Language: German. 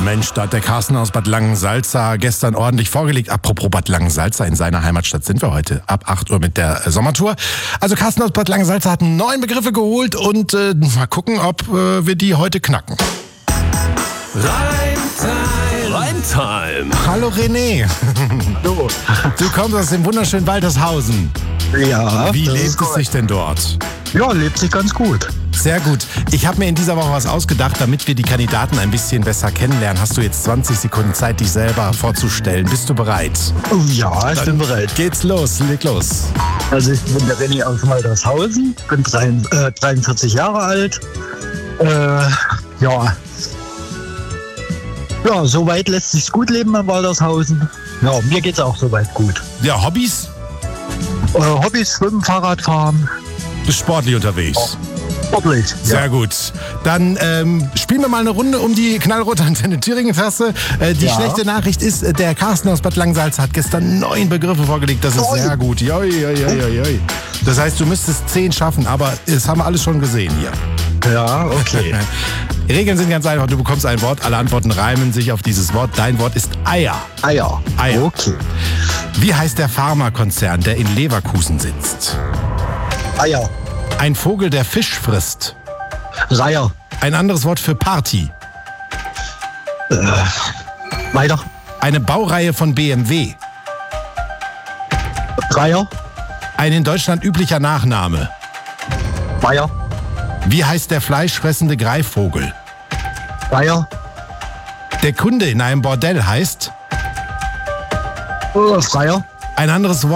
Mensch, da hat der Carsten aus Bad Langensalza gestern ordentlich vorgelegt. Apropos Bad Langensalza, in seiner Heimatstadt sind wir heute ab 8 Uhr mit der Sommertour. Also Carsten aus Bad Langensalza hat 9 Begriffe geholt und mal gucken, ob wir die heute knacken. Reimtime. Hallo René. Hallo. Du kommst aus dem wunderschönen Waltershausen. Ja. Wie das lebt ist es korrekt. sich denn dort? Ja, lebt sich ganz gut. Sehr gut. Ich habe mir in dieser Woche was ausgedacht, damit wir die Kandidaten ein bisschen besser kennenlernen. Hast du jetzt 20 Sekunden Zeit, dich selber vorzustellen? Bist du bereit? Ja, ich bin bereit. Geht's los, leg los. Also ich bin der René aus Waltershausen, bin 43 Jahre alt. Ja. Ja, soweit lässt sich's gut leben in Waltershausen. Ja, mir geht's auch soweit gut. Ja, Hobbys? Hobbys, Schwimmen, Fahrradfahren, Bist sportlich unterwegs. sportlich. Sehr gut. Dann spielen wir mal eine Runde um die knallrote Antenne Thüringen-Feste. Die Ja. schlechte Nachricht ist, der Carsten aus Bad Langensalza hat gestern 9 Begriffe vorgelegt. Das ist 9? sehr gut. Joi, joi, joi, joi. Das heißt, du müsstest 10 schaffen, aber das haben wir alles schon gesehen hier. Ja, okay. Die Regeln sind ganz einfach. Du bekommst ein Wort, alle Antworten reimen sich auf dieses Wort. Dein Wort ist Eier. Eier. Eier. Okay. Wie heißt der Pharmakonzern, der in Leverkusen sitzt? Eier. Ein Vogel, der Fisch frisst. Reiher. Ein anderes Wort für Party. Weiter. Eine Baureihe von BMW. Dreier. Ein in Deutschland üblicher Nachname. Meier. Wie heißt der fleischfressende Greifvogel? Dreier. Der Kunde in einem Bordell heißt Freier. ein anderes Wort